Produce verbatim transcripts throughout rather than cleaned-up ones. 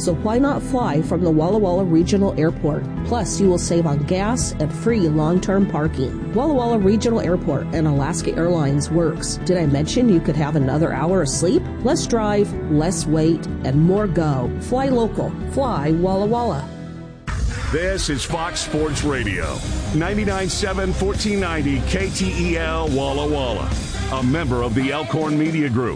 So why not fly from the Walla Walla Regional Airport? Plus, you will save on gas and free long-term parking. Walla Walla Regional Airport and Alaska Airlines works. Did I mention you could have another hour of sleep? Less drive, less wait, and more go. Fly local. Fly Walla Walla. This is Fox Sports Radio. ninety-nine point seven, fourteen ninety K T E L Walla Walla. A member of the Elkhorn Media Group.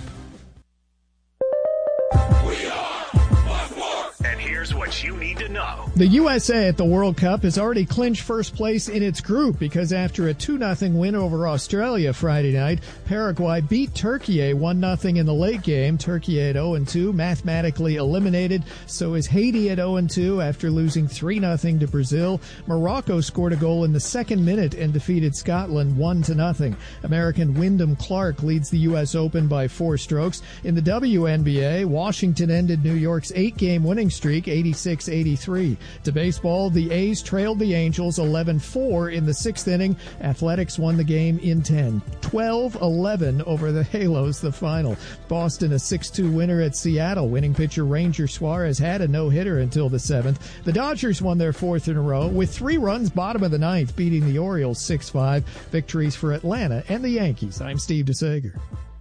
What you need to know. The U S A at the World Cup has already clinched first place in its group because after a two nothing win over Australia Friday night, Paraguay beat Turkey one nothing in the late game. Turkey at oh and two, mathematically eliminated. So is Haiti at oh and two after losing three nothing to Brazil. Morocco scored a goal in the second minute and defeated Scotland one to nothing. American Wyndham Clark leads the U S Open by four strokes. In the W N B A, Washington ended New York's eight-game winning streak, eighty-six eighty-three. To baseball, the A's trailed the Angels eleven four in the sixth inning. Athletics won the game in ten. twelve eleven over the Halos, the final. Boston a six two winner at Seattle. Winning pitcher Ranger Suarez had a no-hitter until the seventh. The Dodgers won their fourth in a row with three runs bottom of the ninth, beating the Orioles six five. Victories for Atlanta and the Yankees. I'm Steve DeSager.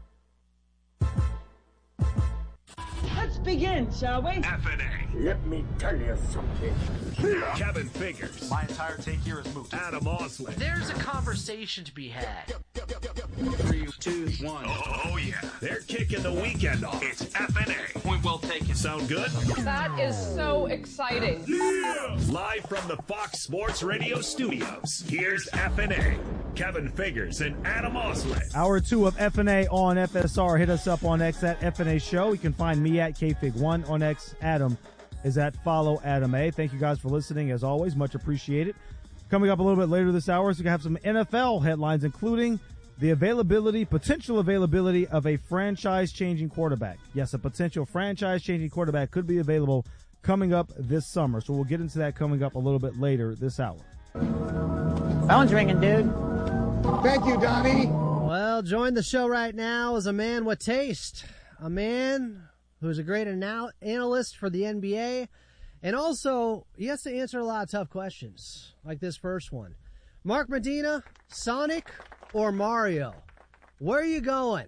Let's begin, shall we? F N A. Let me tell you something. Kevin Figures. My entire take here is moot. Adam Osley. There's a conversation to be had. Three, two, one. Oh, oh yeah. They're kicking the weekend off. It's F N A. Point well taken. Sound good? That is so exciting. Yeah! Live from the Fox Sports Radio studios, here's F N A. Kevin Figures and Adam Osley. Hour two of F N A on F S R. Hit us up on X at F N A Show. You can find me at K Fig one on X. Adam is at Follow Adam A. Thank you guys for listening, as always. Much appreciated. Coming up a little bit later this hour, so we have some N F L headlines, including the availability, potential availability of a franchise-changing quarterback. Yes, a potential franchise-changing quarterback could be available coming up this summer. So we'll get into that coming up a little bit later this hour. Phone's ringing, dude. Thank you, Donnie. Well, join the show right now is a man with taste. A man who's a great anal- analyst for the N B A. And also, he has to answer a lot of tough questions, like this first one. Mark Medina, Sonic or Mario? Where are you going?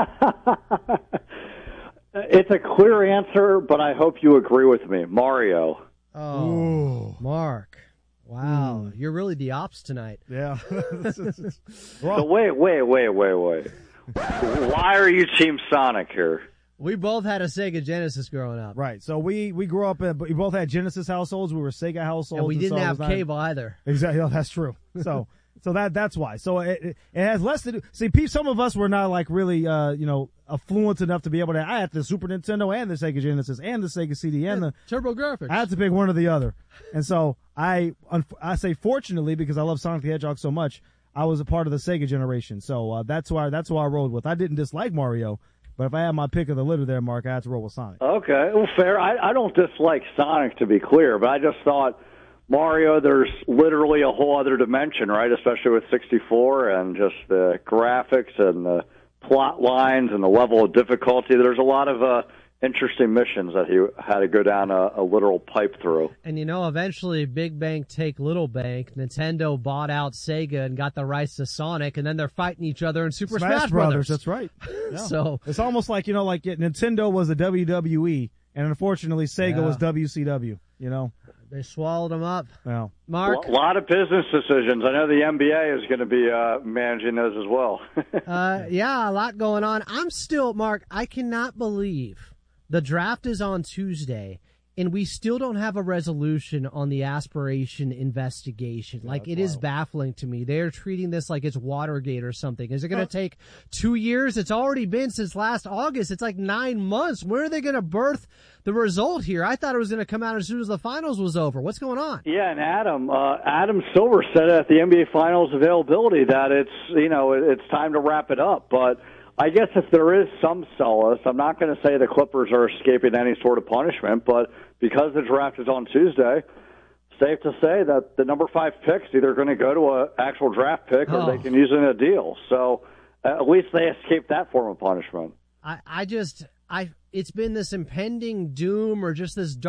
It's a clear answer, but I hope you agree with me. Mario. Oh, Ooh. Mark. Wow, mm. You're really the ops tonight. Yeah. So wait, wait, wait, wait, wait. Why are you Team Sonic here? We both had a Sega Genesis growing up. Right. So we, we grew up in, we both had Genesis households. We were Sega households. And we didn't and so have not, cable either. Exactly. Oh, that's true. So, so that, that's why. So it, it, it has less to do. See, some of us were not like really, uh, you know, affluent enough to be able to, I had the Super Nintendo and the Sega Genesis and the Sega C D and yeah, the Turbo Graphics. I had to pick one or the other. And so I, I say fortunately, because I love Sonic the Hedgehog so much, I was a part of the Sega generation. So, uh, that's why, that's why I rolled with. I didn't dislike Mario. But if I had my pick of the litter there, Mark, I had to roll with Sonic. Okay, well, fair. I, I don't dislike Sonic, to be clear, but I just thought Mario, there's literally a whole other dimension, right, especially with sixty-four and just the graphics and the plot lines and the level of difficulty. There's a lot of uh, interesting missions that he had to go down a, a literal pipe through. And, you know, eventually Big Bank take Little Bank. Nintendo bought out Sega and got the rights to Sonic, and then they're fighting each other in Super Smash, Smash Brothers. Brothers. That's right. Yeah. So it's almost like, you know, like Nintendo was the W W E, and unfortunately Sega yeah. was W C W, you know. They swallowed them up. Yeah. Mark? A lot of business decisions. I know the N B A is going to be uh, managing those as well. uh, yeah, a lot going on. I'm still, Mark, I cannot believe the draft is on Tuesday, and we still don't have a resolution on the aspiration investigation. Yeah, like, it wild. is baffling to me. They're treating this like it's Watergate or something. Is it going to take two years? It's already been since last August. It's like nine months. Where are they going to birth the result here? I thought it was going to come out as soon as the finals was over. What's going on? Yeah, and Adam, uh, Adam Silver said at the N B A Finals availability that it's, you know, it's time to wrap it up. But I guess if there is some solace, I'm not going to say the Clippers are escaping any sort of punishment, but because the draft is on Tuesday, safe to say that the number five pick's either going to go to an actual draft pick or oh. they can use it in a deal. So at least they escaped that form of punishment. I, I just, I, it's been this impending doom or just this dark